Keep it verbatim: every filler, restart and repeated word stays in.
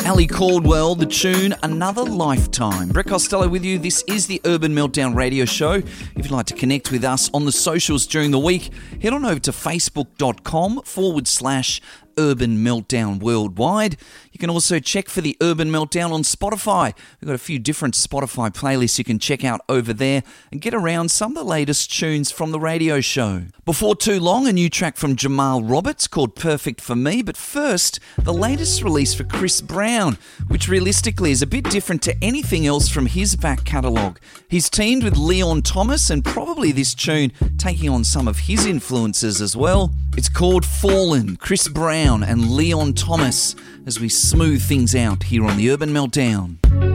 Ali Caldwell, the tune Another Lifetime. Brett Costello with you. This is the Urban Meltdown radio show. If you'd like to connect with us on the socials during the week, head on over to facebook.com forward slash Urban Meltdown Worldwide. You can also check for the Urban Meltdown on Spotify. We've got a few different Spotify playlists you can check out over there and get around some of the latest tunes from the radio show. Before too long, a new track from Jamal Roberts called Perfect For Me, but first, the latest release for Chris Brown, which realistically is a bit different to anything else from his back catalogue. He's teamed with Leon Thomas and probably this tune taking on some of his influences as well. It's called Fallen, Chris Brown and Leon Thomas, as we smooth things out here on the Urban Meltdown.